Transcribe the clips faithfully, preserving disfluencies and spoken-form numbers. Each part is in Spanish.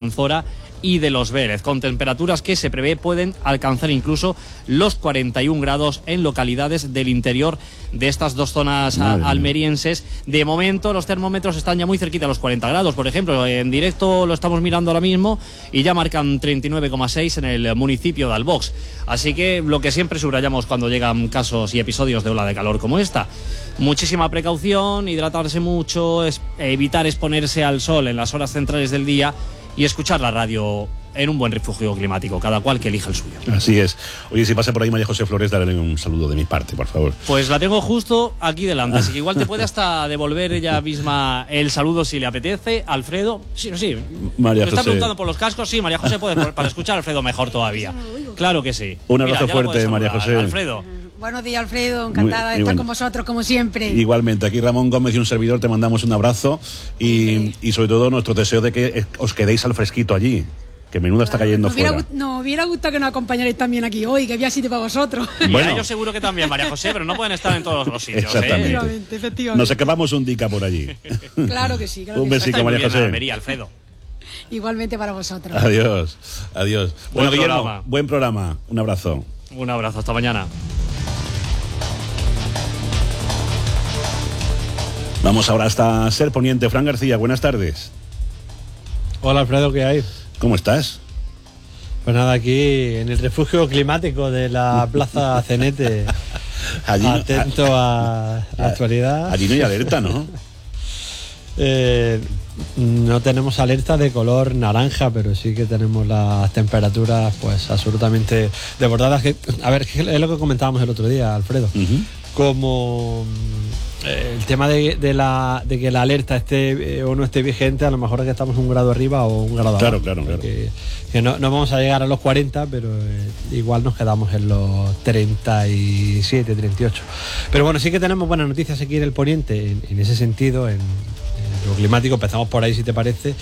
Almanzora y de Los Vélez, con temperaturas que se prevé pueden alcanzar incluso los cuarenta y un grados en localidades del interior de estas dos zonas a, almerienses. De momento los termómetros están ya muy cerquita de los cuarenta grados, por ejemplo, en directo lo estamos mirando ahora mismo y ya marcan treinta y nueve coma seis en el municipio de Albox. Así que lo que siempre subrayamos cuando llegan casos y episodios de ola de calor como esta: muchísima precaución, hidratarse mucho, es, evitar exponerse al sol en las horas centrales del día y escuchar la radio en un buen refugio climático, cada cual que elija el suyo. Así es. Oye, si pasa por ahí María José Flores, dale un saludo de mi parte, por favor. Pues la tengo justo aquí delante, así que igual te puede hasta devolver ella misma el saludo si le apetece. Alfredo, sí, sí. María ¿Te José. está preguntando por los cascos? Sí, María José puede, para escuchar a Alfredo mejor todavía. Claro que sí. Un abrazo Mira, fuerte, María José. Alfredo. Buenos días, Alfredo, encantada muy, de estar bueno. con vosotros, como siempre. Igualmente, aquí Ramón Gómez y un servidor te mandamos un abrazo y, sí. y sobre todo nuestro deseo de que os quedéis al fresquito allí, que menuda está cayendo nos fuera. Hubiera, nos hubiera gustado que nos acompañarais también aquí hoy, que había sitio para vosotros. Bueno, yo seguro que también, María José, pero no pueden estar en todos los sitios. Exactamente. ¿eh? Efectivamente, efectivamente. Nos escapamos un dica por allí. Claro que sí. Claro un que besico, sí. María José. Almería, Alfredo. Igualmente para vosotros. Adiós, adiós. Buen bueno, Guillermo, programa. Buen programa. Un abrazo. Un abrazo, hasta mañana. Vamos ahora hasta Ser Poniente. Fran García, buenas tardes. Hola, Alfredo, ¿qué hay? ¿Cómo estás? Pues nada, aquí en el refugio climático de la Plaza Cenete, allí, atento a, a la actualidad. Allí no hay alerta, ¿no? eh, no tenemos alerta de color naranja, pero sí que tenemos las temperaturas pues absolutamente desbordadas. Que, a ver, es lo que comentábamos el otro día, Alfredo. Uh-huh. Como eh, el tema de, de, la, de que la alerta esté eh, o no esté vigente, a lo mejor es que estamos un grado arriba o un grado claro, abajo. Claro, claro, que, que no, no vamos a llegar a los cuarenta, pero eh, igual nos quedamos en los treinta y siete, treinta y ocho. Pero bueno, sí que tenemos buenas noticias aquí en el Poniente, en, en ese sentido, en, en lo climático. Empezamos por ahí, si te parece,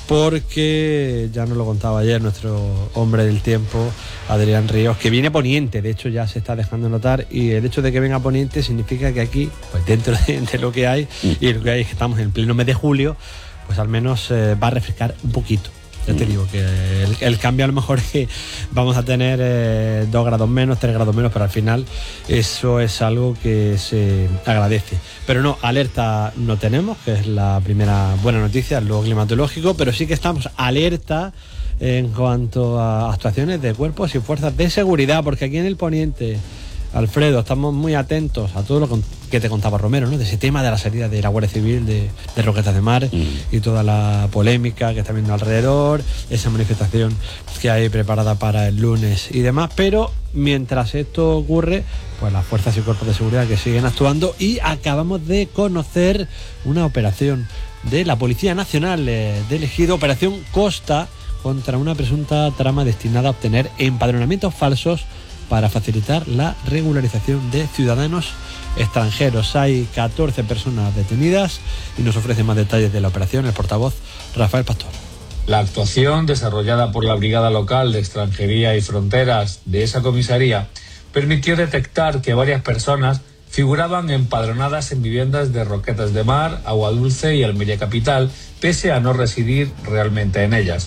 porque ya nos lo contaba ayer nuestro hombre del tiempo, Adrián Ríos, que viene poniente, de hecho ya se está dejando notar, y el hecho de que venga poniente significa que aquí, pues dentro de, de lo que hay, y lo que hay es que estamos en el pleno mes de julio, pues al menos eh, va a refrescar un poquito. Ya te digo que el, el cambio a lo mejor es que vamos a tener eh, dos grados menos, tres grados menos, pero al final eso es algo que se agradece. Pero no, alerta no tenemos, que es la primera buena noticia, lo climatológico, pero sí que estamos alerta en cuanto a actuaciones de cuerpos y fuerzas de seguridad, porque aquí en el Poniente, Alfredo, estamos muy atentos a todo lo que te contaba Romero, ¿no? De ese tema de la salida de la Guardia Civil de, de Roquetas de Mar mm. y toda la polémica que está viendo alrededor, esa manifestación que hay preparada para el lunes y demás. Pero mientras esto ocurre, pues las fuerzas y cuerpos de seguridad que siguen actuando, y acabamos de conocer una operación de la Policía Nacional eh, del Ejido, Operación Costa, contra una presunta trama destinada a obtener empadronamientos falsos para facilitar la regularización de ciudadanos extranjeros. Hay catorce personas detenidas y nos ofrece más detalles de la operación el portavoz Rafael Pastor. La actuación, desarrollada por la Brigada Local de Extranjería y Fronteras de esa comisaría, permitió detectar que varias personas figuraban empadronadas en viviendas de Roquetas de Mar, Agua Dulce y Almería Capital, pese a no residir realmente en ellas.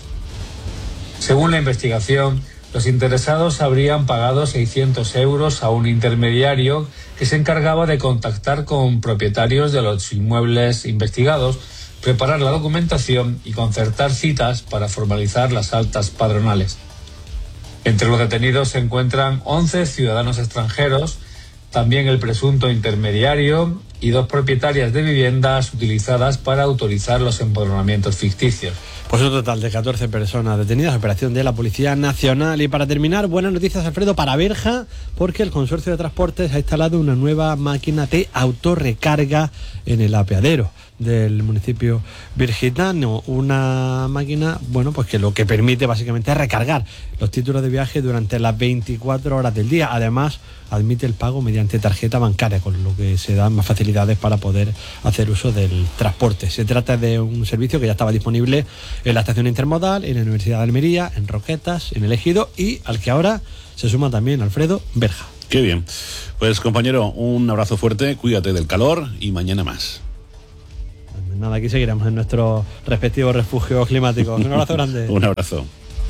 Según la investigación, los interesados habrían pagado seiscientos euros a un intermediario que se encargaba de contactar con propietarios de los inmuebles investigados, preparar la documentación y concertar citas para formalizar las altas padronales. Entre los detenidos se encuentran once ciudadanos extranjeros, también el presunto intermediario y dos propietarias de viviendas utilizadas para autorizar los empadronamientos ficticios. Pues un total de catorce personas detenidas, operación de la Policía Nacional. Y para terminar, buenas noticias, Alfredo, para Berja, porque el Consorcio de Transportes ha instalado una nueva máquina de autorrecarga en el apeadero del municipio virgitano. Una máquina, bueno, pues que lo que permite básicamente es recargar los títulos de viaje durante las veinticuatro horas del día. Además, admite el pago mediante tarjeta bancaria, con lo que se dan más facilidades para poder hacer uso del transporte. Se trata de un servicio que ya estaba disponible en la estación intermodal, en la Universidad de Almería, en Roquetas, en el Ejido, y al que ahora se suma también Alfredo Berja. Qué bien. Pues compañero, un abrazo fuerte, cuídate del calor y mañana más. nada, aquí seguiremos en nuestros respectivos refugios climáticos. Un abrazo grande. Un abrazo.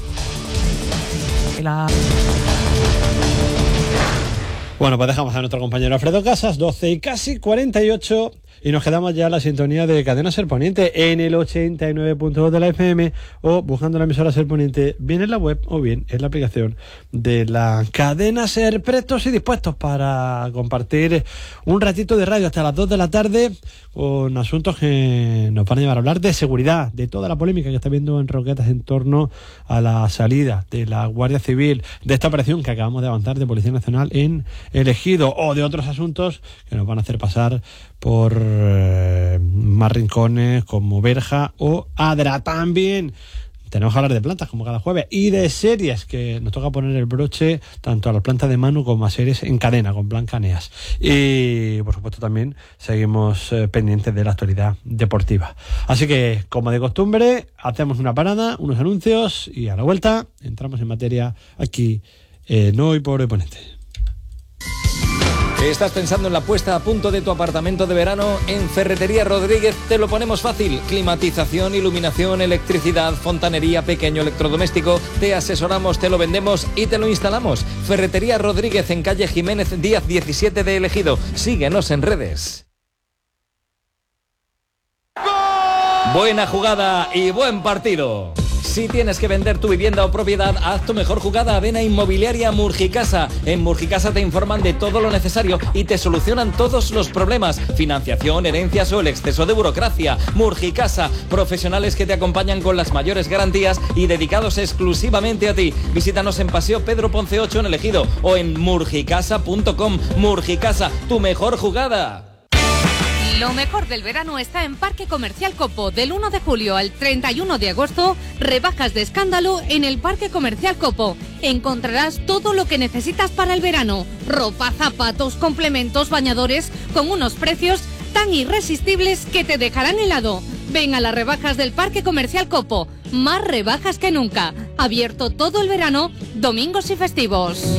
La... Bueno, pues dejamos a nuestro compañero Alfredo Casas, doce y casi cuarenta y ocho, y nos quedamos ya en la sintonía de Cadena Ser Poniente en el ochenta y nueve punto dos de la F M, o buscando la emisora Ser Poniente bien en la web o bien en la aplicación de la Cadena Ser, prestos y dispuestos para compartir un ratito de radio hasta las dos de la tarde con asuntos que nos van a llevar a hablar de seguridad, de toda la polémica que está viendo en Roquetas en torno a la salida de la Guardia Civil, de esta operación que acabamos de avanzar de Policía Nacional en El Ejido, o de otros asuntos que nos van a hacer pasar por eh, más rincones como Berja o Adra. También tenemos que hablar de plantas como cada jueves y de series, que nos toca poner el broche tanto a las plantas de Manu como a series en cadena con Blanca Neas. Y por supuesto también seguimos eh, pendientes de la actualidad deportiva. Así que, como de costumbre, hacemos una parada, unos anuncios y a la vuelta entramos en materia aquí en Hoy por Hoy Ponente. ¿Estás pensando en la puesta a punto de tu apartamento de verano? En Ferretería Rodríguez te lo ponemos fácil. Climatización, iluminación, electricidad, fontanería, pequeño electrodoméstico. Te asesoramos, te lo vendemos y te lo instalamos. Ferretería Rodríguez en calle Jiménez Díaz diecisiete de El Ejido. Síguenos en redes. ¡Gol! Buena jugada y buen partido. Si tienes que vender tu vivienda o propiedad, haz tu mejor jugada. Ven a Inmobiliaria Murgicasa. En Murgicasa te informan de todo lo necesario y te solucionan todos los problemas. Financiación, herencias o el exceso de burocracia. Murgicasa, profesionales que te acompañan con las mayores garantías y dedicados exclusivamente a ti. Visítanos en Paseo Pedro Ponce ocho en El Ejido o en murgicasa punto com. Murgicasa, tu mejor jugada. Lo mejor del verano está en Parque Comercial Copo. Del uno de julio al treinta y uno de agosto, rebajas de escándalo en el Parque Comercial Copo. Encontrarás todo lo que necesitas para el verano. Ropa, zapatos, complementos, bañadores, con unos precios tan irresistibles que te dejarán helado. Ven a las rebajas del Parque Comercial Copo. Más rebajas que nunca. Abierto todo el verano, domingos y festivos.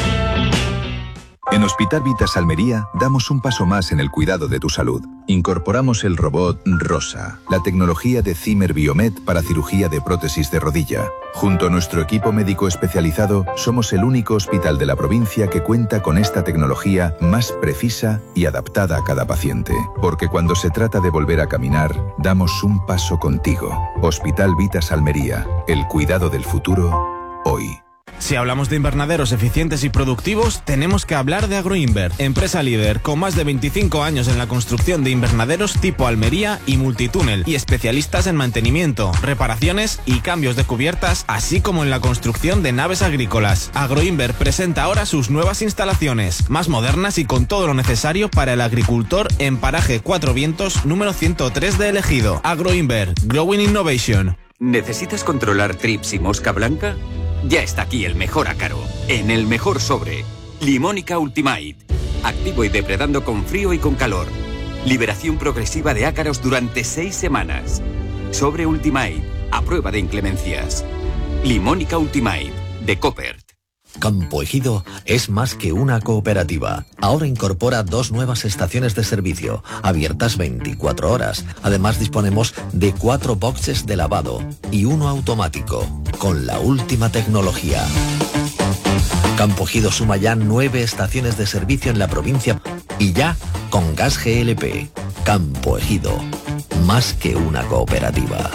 En Hospital Vitas Almería damos un paso más en el cuidado de tu salud. Incorporamos el robot Rosa, la tecnología de Zimmer Biomed para cirugía de prótesis de rodilla. Junto a nuestro equipo médico especializado, somos el único hospital de la provincia que cuenta con esta tecnología más precisa y adaptada a cada paciente. Porque cuando se trata de volver a caminar, damos un paso contigo. Hospital Vitas Almería, el cuidado del futuro, hoy. Si hablamos de invernaderos eficientes y productivos, tenemos que hablar de Agroinver, empresa líder con más de veinticinco años en la construcción de invernaderos tipo Almería y multitúnel, y especialistas en mantenimiento, reparaciones y cambios de cubiertas, así como en la construcción de naves agrícolas. Agroinver presenta ahora sus nuevas instalaciones, más modernas y con todo lo necesario para el agricultor en paraje Cuatro Vientos número ciento tres de El Ejido. Agroinver, Growing Innovation. ¿Necesitas controlar trips y mosca blanca? Ya está aquí el mejor ácaro, en el mejor sobre. Limónica Ultimate. Activo y depredando con frío y con calor. Liberación progresiva de ácaros durante seis semanas. Sobre Ultimate, a prueba de inclemencias. Limónica Ultimate, de Coppert. Campo Ejido es más que una cooperativa. Ahora incorpora dos nuevas estaciones de servicio, abiertas veinticuatro horas. Además disponemos de cuatro boxes de lavado y uno automático, con la última tecnología. Campo Ejido suma ya nueve estaciones de servicio en la provincia y ya con gas G L P. Campo Ejido, más que una cooperativa.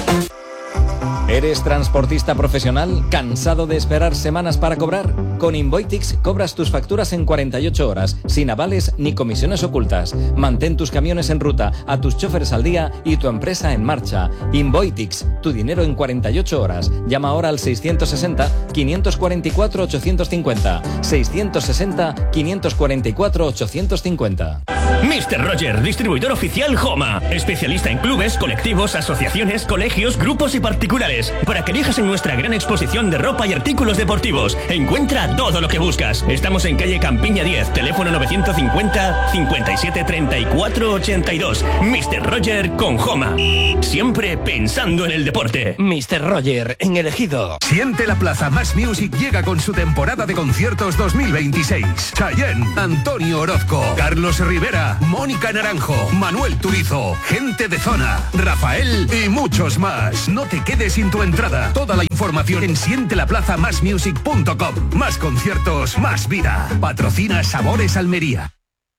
¿Eres transportista profesional? ¿Cansado de esperar semanas para cobrar? Con Invoitix cobras tus facturas en cuarenta y ocho horas, sin avales ni comisiones ocultas. Mantén tus camiones en ruta, a tus choferes al día y tu empresa en marcha. Invoitix, tu dinero en cuarenta y ocho horas. Llama ahora al seiscientos sesenta, quinientos cuarenta y cuatro, ochocientos cincuenta. seiscientos sesenta, quinientos cuarenta y cuatro, ochocientos cincuenta. mister Roger, distribuidor oficial Homa. Especialista en clubes, colectivos, asociaciones, colegios, grupos y particulares. Para que elijas en nuestra gran exposición de ropa y artículos deportivos. Encuentra todo lo que buscas. Estamos en calle Campiña diez, teléfono novecientos cincuenta, cincuenta y siete, treinta y cuatro, ochenta y dos. mister Roger con Homa. Siempre pensando en el deporte. mister Roger, en El Ejido. Siente la Plaza Max Music llega con su temporada de conciertos dos mil veintiséis. Chayanne, Antonio Orozco, Carlos Rivera Rivera, Mónica Naranjo, Manuel Turizo, Gente de Zona, Rafael y muchos más. No te quedes sin tu entrada. Toda la información en siente la plaza más music punto com. Más conciertos, más vida. Patrocina Sabores Almería.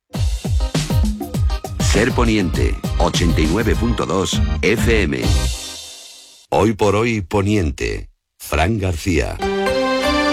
Ser Poniente, ochenta y nueve punto dos F M. Hoy por hoy Poniente. Fran García.